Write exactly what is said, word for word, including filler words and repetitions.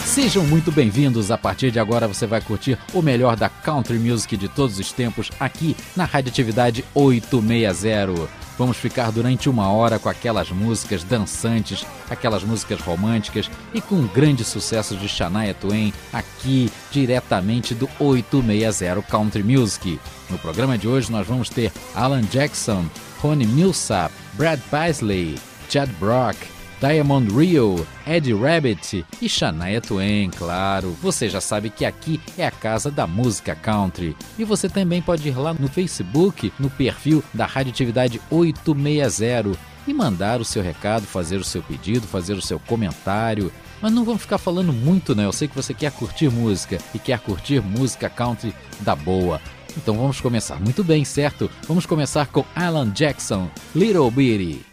Sejam muito bem-vindos. A partir de agora você vai curtir o melhor da country music de todos os tempos aqui na Radioatividade oitocentos e sessenta. Vamos ficar durante uma hora com aquelas músicas dançantes, aquelas músicas românticas e com um grande sucesso de Shania Twain aqui diretamente do oitocentos e sessenta Country Music. No programa de hoje nós vamos ter Alan Jackson, Ronnie Milsap, Brad Paisley, Chad Brock, Diamond Rio, Eddie Rabbitt e Shania Twain, claro. Você já sabe que aqui é a casa da música country. E você também pode ir lá no Facebook, no perfil da Radioatividade oitocentos e sessenta e mandar o seu recado, fazer o seu pedido, fazer o seu comentário. Mas não vamos ficar falando muito, né? Eu sei que você quer curtir música e quer curtir música country da boa. Então vamos começar muito bem, certo? Vamos começar com Alan Jackson, Little Bitty.